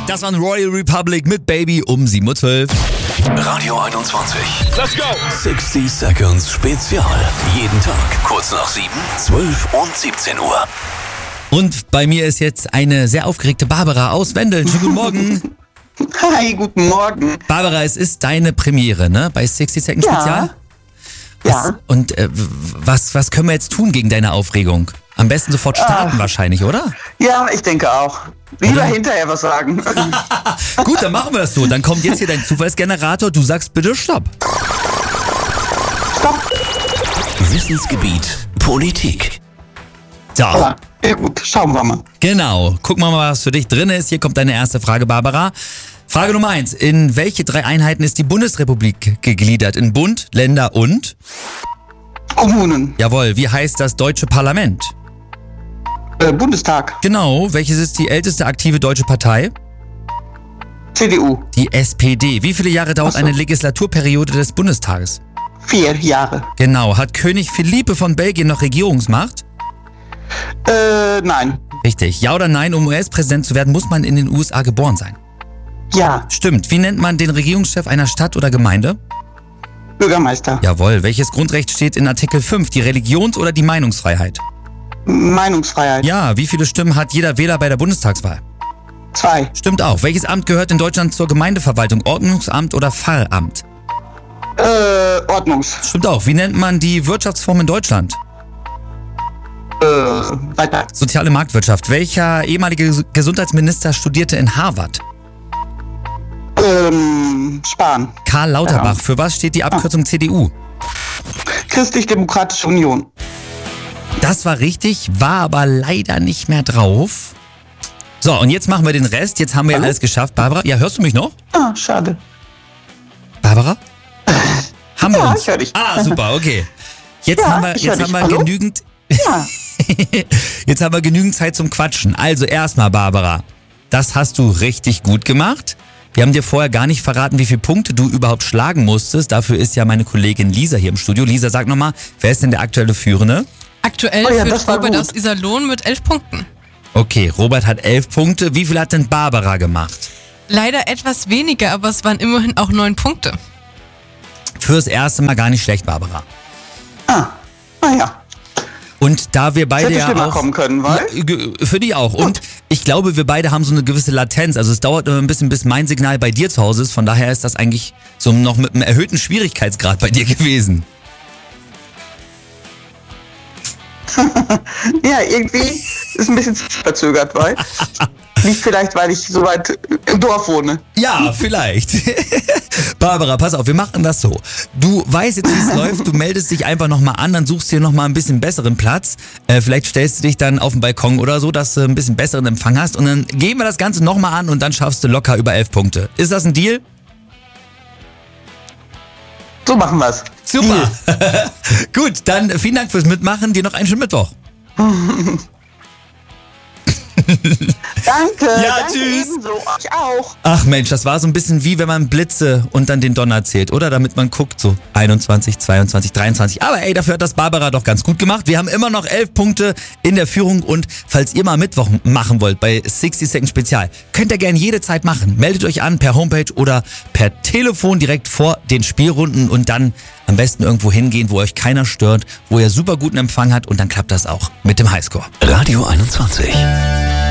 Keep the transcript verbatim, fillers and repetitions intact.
Das war ein Royal Republic mit Baby um sieben Uhr zwölf. Radio einundzwanzig. Let's go! sechzig Seconds Spezial. Jeden Tag kurz nach sieben, zwölf und siebzehn Uhr. Und bei mir ist jetzt eine sehr aufgeregte Barbara aus Wendeln. Schönen guten Morgen. Hi, guten Morgen. Barbara, es ist deine Premiere, ne? Bei sechzig Seconds Ja. Spezial? Ja. Was, und äh, was, was können wir jetzt tun gegen deine Aufregung? Am besten sofort starten Ah. wahrscheinlich, oder? Ja, ich denke auch. Lieber Oder? hinterher was sagen. Gut, dann machen wir das so. Dann kommt jetzt hier dein Zufallsgenerator. Du sagst bitte Stopp. Stopp. Wissensgebiet Politik. So, Ja, ja gut, schauen wir mal. genau. Guck mal, was für dich drin ist. Hier kommt deine erste Frage, Barbara. Frage Nummer eins. In welche drei Einheiten ist die Bundesrepublik gegliedert? In Bund, Länder und? Kommunen, Jawohl, wie heißt das deutsche Parlament? äh, Bundestag, Genau, welches ist die älteste aktive deutsche Partei? C D U, Die S P D. Wie viele Jahre dauert Ach so. eine Legislaturperiode des Bundestages? vier Jahre. Genau. Hat König Philippe von Belgien noch Regierungsmacht? Äh, nein. Richtig. Ja oder nein, um U S-Präsident zu werden, muss man in den U S A geboren sein? Ja, Stimmt. Wie nennt man den Regierungschef einer Stadt oder Gemeinde? Bürgermeister, Jawohl. Welches Grundrecht steht in Artikel fünf? Die Religions- oder die Meinungsfreiheit? Meinungsfreiheit, Ja. Wie viele Stimmen hat jeder Wähler bei der Bundestagswahl? zwei. Stimmt auch. Welches Amt gehört in Deutschland zur Gemeindeverwaltung? Ordnungsamt oder Pfarramt? Äh, Ordnungs, Stimmt auch. Wie nennt man die Wirtschaftsform in Deutschland? äh, weiter. Soziale Marktwirtschaft. Welcher ehemalige Ges- Gesundheitsminister studierte in Harvard? Ähm, Spahn, Karl Lauterbach. Ja. Für was steht die Abkürzung C D U? Christlich-Demokratische Union. Das war richtig, war aber leider nicht mehr drauf. So, und jetzt machen wir den Rest. Jetzt haben wir ja Hallo? alles geschafft. Barbara, ja, hörst du mich noch? Ah, schade. Barbara? Haben wir Ja, uns? ich hör dich. Ah, super, okay. Jetzt Ja, haben wir, ich hör jetzt haben dich. wir Hallo? genügend... Ja, Jetzt haben wir genügend Zeit zum Quatschen. Also erstmal, Barbara, das hast du richtig gut gemacht. Wir haben dir vorher gar nicht verraten, wie viele Punkte du überhaupt schlagen musstest. Dafür ist ja meine Kollegin Lisa hier im Studio. Lisa, sag nochmal, wer ist denn der aktuelle Führende? Aktuell Oh ja, führt das war Robert gut. aus Iserlohn mit elf Punkten. Okay, Robert hat elf Punkte. Wie viel hat denn Barbara gemacht? Leider etwas weniger, aber es waren immerhin auch neun Punkte. Fürs erste Mal gar nicht schlecht, Barbara. ah, naja. Und da wir beide Hätte ja schlimmer auch... kommen können, weil? Ja, ge- für dich auch. Und ich glaube, wir beide haben so eine gewisse Latenz. Also es dauert immer ein bisschen, bis mein Signal bei dir zu Hause ist. Von daher ist das eigentlich so noch mit einem erhöhten Schwierigkeitsgrad bei dir gewesen. Ja, irgendwie ist ein bisschen verzögert, weil liegt vielleicht, weil ich so weit im Dorf wohne. Ja, vielleicht. Barbara, pass auf, wir machen das so. Du weißt jetzt, wie es läuft. Du meldest dich einfach nochmal an, dann suchst dir nochmal ein bisschen besseren Platz. Äh, vielleicht stellst du dich dann auf den Balkon oder so, dass du ein bisschen besseren Empfang hast. Und dann gehen wir das Ganze nochmal an und dann schaffst du locker über elf Punkte. Ist das ein Deal? So machen wir's. Super. Gut, dann vielen Dank fürs Mitmachen. Dir noch einen schönen Mittwoch. Danke. Ja, danke tschüss. Ebenso. Ich auch. Ach Mensch, das war so ein bisschen wie wenn man Blitze und dann den Donner zählt, oder? Damit man guckt, so einundzwanzig, zweiundzwanzig, dreiundzwanzig. Aber ey, dafür hat das Barbara doch ganz gut gemacht. Wir haben immer noch elf Punkte in der Führung und falls ihr mal Mittwoch machen wollt bei sechzig Seconds Spezial, könnt ihr gerne jede Zeit machen. Meldet euch an per Homepage oder per Telefon direkt vor den Spielrunden und dann am besten irgendwo hingehen, wo euch keiner stört, wo ihr super guten Empfang habt und dann klappt das auch mit dem Highscore. Radio einundzwanzig.